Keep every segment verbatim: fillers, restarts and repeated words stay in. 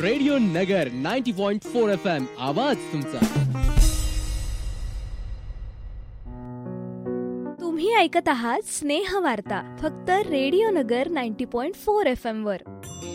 Radio नगर ninety point four F M आवाज तुमचा. तुम्ही ऐकत आहात स्नेह वार्ता फक्त रेडिओ नगर ninety point four F M वर.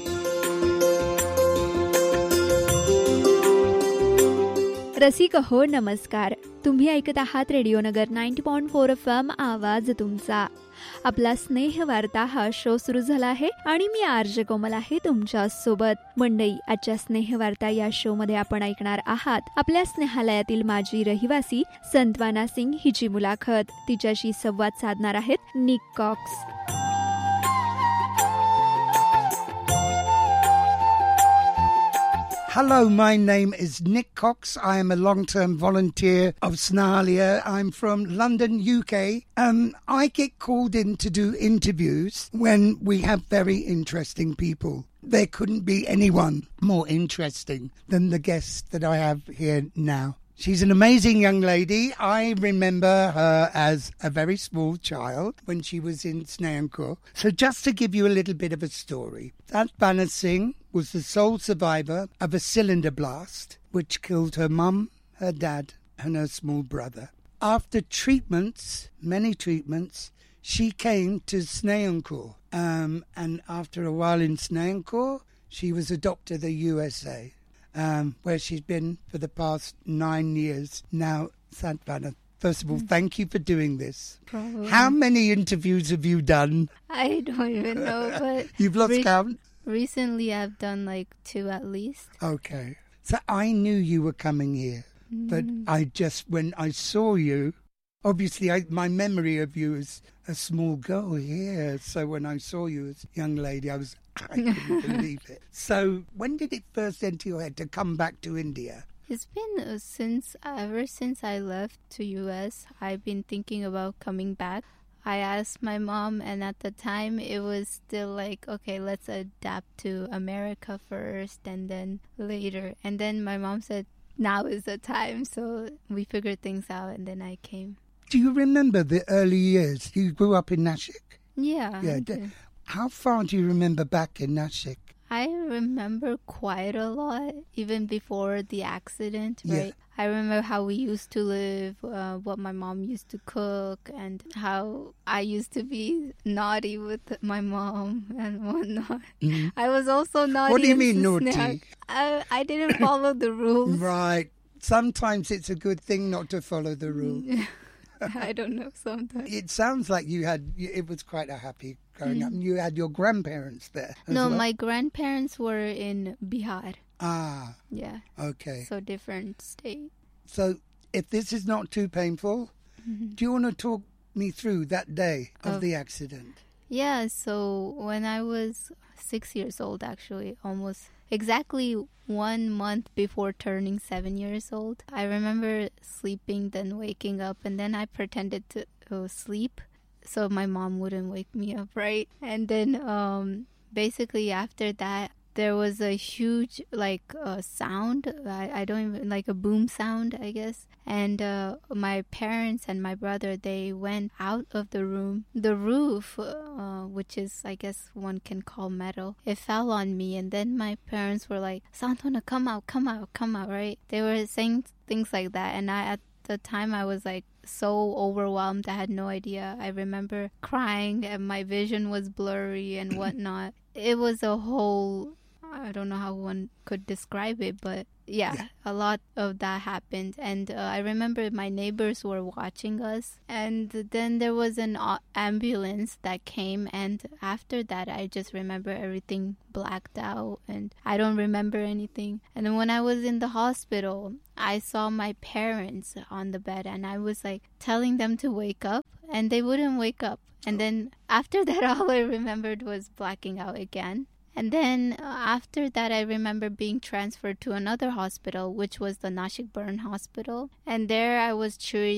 रसिक हो नमस्कार. तुम्ही ऐकत आहात रेडिओ नगर ninety point four F M आवाज तुमचा. आपला स्नेह वार्ता हा शो सुरू झाला आहे आणि मी आरजे कोमल आहे तुमच्या सोबत. मंडई, आजच्या स्नेह वार्ता या शो मध्ये आपण ऐकणार आहात आपल्या स्नेहालयातील माजी रहिवासी संतवाना सिंग हिची मुलाखत. तिच्याशी संवाद साधणार आहेत निक COX. Hello, my name is Nick Cox. I am a long-term volunteer of Snahalia. I'm from London, U K. Um, I get called in to do interviews when we have very interesting people. There couldn't be anyone more interesting than the guest that I have here now. She's an amazing young lady. I remember her as a very small child when she was in Snahankor. So just to give you a little bit of a story, Santvana Singh was the sole survivor of a cylinder blast which killed her mum, her dad and her small brother. After treatments, many treatments, she came to Snahankor. Um, and after a while in Snahankor, she was adopted to the U S A. Um, where she's been for the past nine years now. Santvana, first of all, mm. thank you for doing this. Probably. How many interviews have you done? I don't even know, but you've lost re- count. Recently, I've done like two at least. Okay, so I knew you were coming here, mm. but I just when I saw you, obviously, I, my memory of you is a small girl here. So when I saw you as a young lady, I was. I couldn't believe it. So when did it first enter your head to come back to India? It's been uh, since, ever since I left to U S, I've been thinking about coming back. I asked my mom, and at the time it was still like, okay, let's adapt to America first and then later. And then my mom said, now is the time. So we figured things out and then I came. Do you remember the early years? You grew up in Nashik? Yeah. Yeah. D- How far do you remember back in Nashik? I remember quite a lot, even before the accident, right? Yeah. I remember how we used to live, uh, what my mom used to cook, and how I used to be naughty with my mom and whatnot. Mm-hmm. I was also naughty. What do you mean naughty? I, I didn't follow the rules. Right. Sometimes it's a good thing not to follow the rules. I don't know, sometimes. It sounds like you had, it was quite a happy growing mm. up. You had your grandparents there as No, well? my grandparents were in Bihar. Ah. Yeah. Okay. So different state. So if this is not too painful, mm-hmm. do you want to talk me through that day of oh. the accident? Yeah, so when I was six years old, actually, almost exactly one month before turning seven years old, I remember sleeping, then waking up, and then I pretended to uh, sleep so my mom wouldn't wake me up, right? And then um, basically after that, there was a huge, like, uh, sound. I, I don't even, like a boom sound, I guess. And uh, my parents and my brother, they went out of the room. The roof, uh, which is, I guess, one can call metal, it fell on me. And then my parents were like, Santwana, come out, come out, come out, right? They were saying things like that. And I, at the time, I was like so overwhelmed. I had no idea. I remember crying and my vision was blurry and whatnot. It was a whole... I don't know how one could describe it, but yeah, yeah. a lot of that happened. And uh, I remember my neighbors were watching us. And then there was an uh, ambulance that came. And after that, I just remember everything blacked out. And I don't remember anything. And then when I was in the hospital, I saw my parents on the bed. And I was like telling them to wake up. And they wouldn't wake up. And then after that, all I remembered was blacking out again. And then uh, after that, I remember being transferred to another hospital, which was the Nashik Burn Hospital. And there I was treated